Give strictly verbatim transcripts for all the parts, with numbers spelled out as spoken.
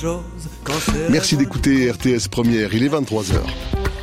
Merci d'écouter R T S Première, il est vingt-trois heures.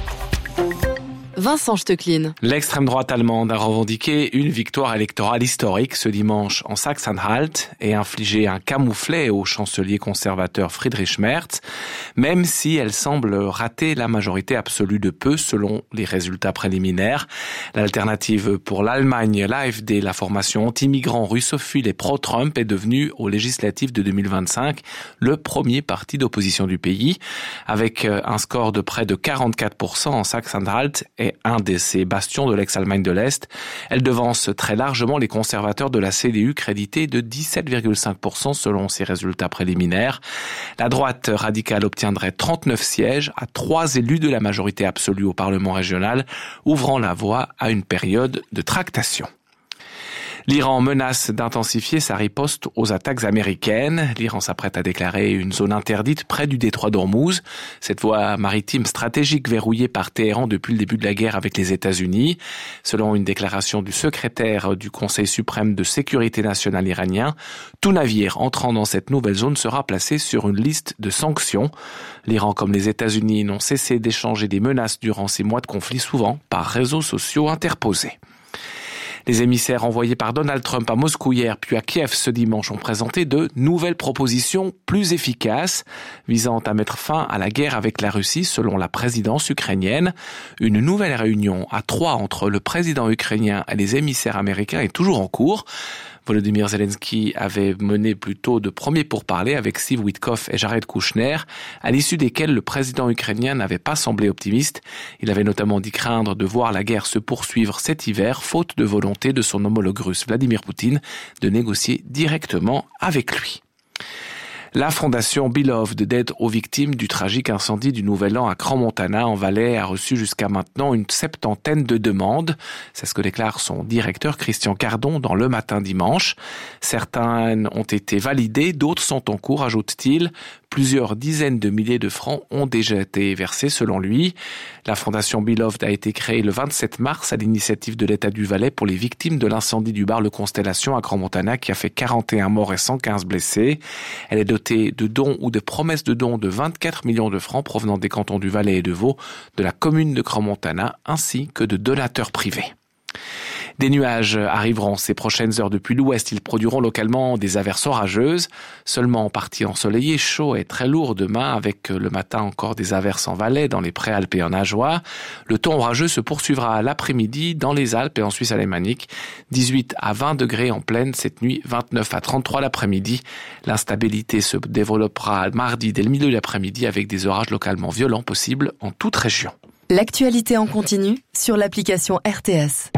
Vincent Stöcklin. L'extrême droite allemande a revendiqué une victoire électorale historique ce dimanche en Sachsen-Anhalt et infligé un camouflet au chancelier conservateur Friedrich Merz, même si elle semble rater la majorité absolue de peu selon les résultats préliminaires. L'alternative pour l'Allemagne, l'A F D, la formation anti-migrants russophile et pro-Trump, est devenue aux législatives de deux mille vingt-cinq le premier parti d'opposition du pays, avec un score de près de quarante-quatre pour cent en Sachsen-Anhalt et un de ces bastions de l'ex-Allemagne de l'Est. Elle devance très largement les conservateurs de la C D U crédités de dix-sept virgule cinq pour cent selon ses résultats préliminaires. La droite radicale obtiendrait trente-neuf sièges à trois élus de la majorité absolue au Parlement régional, ouvrant la voie à une période de tractation. L'Iran menace d'intensifier sa riposte aux attaques américaines. L'Iran s'apprête à déclarer une zone interdite près du détroit d'Ormuz, cette voie maritime stratégique verrouillée par Téhéran depuis le début de la guerre avec les États-Unis. Selon une déclaration du secrétaire du Conseil suprême de sécurité nationale iranien, tout navire entrant dans cette nouvelle zone sera placé sur une liste de sanctions. L'Iran comme les États-Unis n'ont cessé d'échanger des menaces durant ces mois de conflit, souvent par réseaux sociaux interposés. Les émissaires envoyés par Donald Trump à Moscou hier puis à Kiev ce dimanche ont présenté de nouvelles propositions plus efficaces visant à mettre fin à la guerre avec la Russie selon la présidence ukrainienne. Une nouvelle réunion à trois entre le président ukrainien et les émissaires américains est toujours en cours. Volodymyr Zelensky avait mené plutôt de premiers pourparlers avec Steve Witkoff et Jared Kushner, à l'issue desquels le président ukrainien n'avait pas semblé optimiste. Il avait notamment dit craindre de voir la guerre se poursuivre cet hiver, faute de volonté de son homologue russe Vladimir Poutine de négocier directement avec lui. La fondation Beloved d'aide aux victimes du tragique incendie du Nouvel An à Crans-Montana en Valais a reçu jusqu'à maintenant une septantaine de demandes. C'est ce que déclare son directeur Christian Cardon dans Le Matin dimanche. Certaines ont été validées, d'autres sont en cours, ajoute-t-il. Plusieurs dizaines de milliers de francs ont déjà été versés selon lui. La fondation Beloved a été créée le vingt-sept mars à l'initiative de l'État du Valais pour les victimes de l'incendie du bar Le Constellation à Crans-Montana qui a fait quarante et un morts et cent quinze blessés. Elle est dotée de dons ou de promesses de dons de vingt-quatre millions de francs provenant des cantons du Valais et de Vaud, de la commune de Crans-Montana ainsi que de donateurs privés. Des nuages arriveront ces prochaines heures depuis l'ouest. Ils produiront localement des averses orageuses, seulement en partie ensoleillé, chaud et très lourd demain, avec le matin encore des averses en Valais, dans les Préalpes et en Ajoie. Le temps orageux se poursuivra l'après-midi dans les Alpes et en Suisse alémanique. dix-huit à vingt degrés en pleine cette nuit, vingt-neuf à trente-trois l'après-midi. L'instabilité se développera mardi dès le milieu de l'après-midi avec des orages localement violents possibles en toute région. L'actualité en continu sur l'application R T S.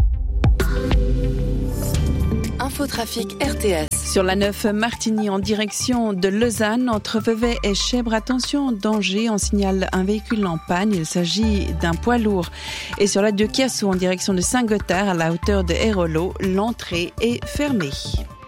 Infotrafic R T S. Sur la neuf Martigny en direction de Lausanne, entre Vevey et Chèvre, attention, danger, on signale un véhicule en panne, il s'agit d'un poids lourd. Et sur la deux Chiasso en direction de Saint-Gothard, à la hauteur de Hérolo, l'entrée est fermée.